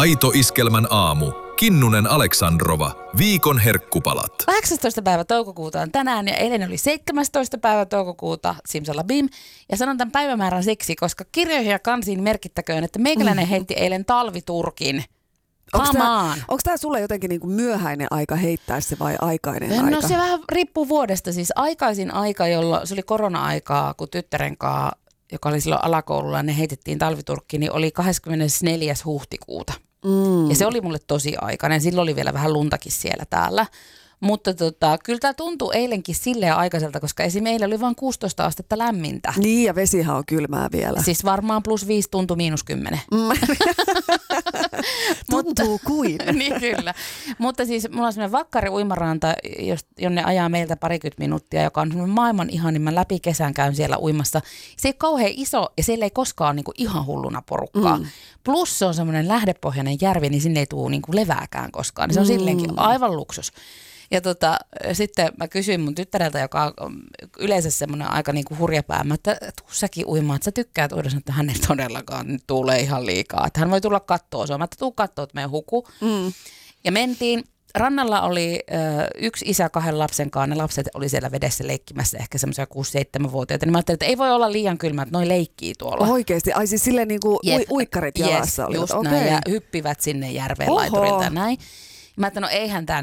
Aito Iskelmän aamu. Kinnunen Aleksandrova. Viikon herkkupalat. 18. päivä toukokuuta on tänään ja eilen oli 17. päivä toukokuuta, simsalabim. Ja sanon tämän päivämäärän siksi, koska kirjoihin ja kansiin merkittäköön, että meikäläinen heitti eilen talviturkin. Onko tämä sulle jotenkin niinku myöhäinen aika heittää se vai aikainen aika? No se vähän riippuu vuodesta. Siis aikaisin aika, jolloin se oli korona-aikaa, kun tyttären kanssa, joka oli silloin alakoululla, ne heitettiin talviturkkiin, niin oli 24. huhtikuuta. Ja se oli mulle tosi aikainen. Silloin oli vielä vähän luntakin siellä täällä. Mutta kyllä tämä tuntui eilenkin silleen aikaiselta, koska esimerkiksi eilen oli vain 16 astetta lämmintä. Niin, ja vesihan on kylmää vielä. Siis varmaan +5 tuntui -10. Tuntuu kuin. Niin kyllä. Mutta siis mulla on semmoinen vakkari uimaranta, jonne ajaa meiltä 20 minuuttia, joka on semmoinen maailman ihanin. Mä läpi kesän käyn siellä uimassa. Se ei ole kauhean iso ja siellä ei koskaan ole niinku ihan hulluna porukkaa. Plus se on semmoinen lähdepohjainen järvi, niin sinne ei tule niinku levääkään koskaan. Se on silleenkin aivan luksus. Ja sitten mä kysyin mun tyttäreltä, joka on yleensä semmoinen aika niinku hurjapäämä, että tuu säkin uimaan, että sä tykkäät uida, että hän ei todellakaan nyt tule ihan liikaa. Että hän voi tulla kattoo, se on, että tuu kattoo, että meidän huku. Ja mentiin. Rannalla oli yksi isä 2 lapsen kanssa, ne lapset oli siellä vedessä leikkimässä ehkä semmoisia 6-7-vuotiaita. Niin mä ajattelin, että ei voi olla liian kylmä, että noi leikkii tuolla. Oikeesti? Ai siis silleen niinku uikkarit jalassa oli. Just näin, ja hyppivät sinne järveen laiturilta ja näin. Mä ajattelin, no eihän tämä